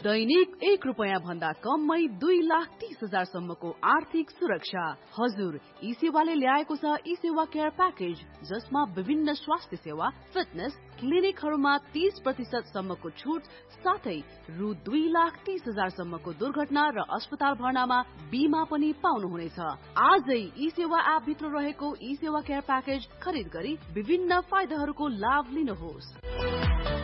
दैनिक ₹1 भन्दा कममै 2,30,000 सम्मको आर्थिक सुरक्षा। हजुर, ई सेवाले ल्याएको छ ई सेवा केयर प्याकेज, जसमा विभिन्न स्वास्थ्य सेवा, फिटनेस, क्लिनिकहरूमा 30% सम्मको छुट साथै रु 2,30,000 सम्मको दुर्घटना र अस्पताल भर्नामा बीमा पनि पाउनुहुनेछ। आजै ई सेवा एप भित्र रहेको ई सेवा केयर प्याकेज खरिद गरी विभिन्न फाइदाहरूको लाभ लिनुहोस्।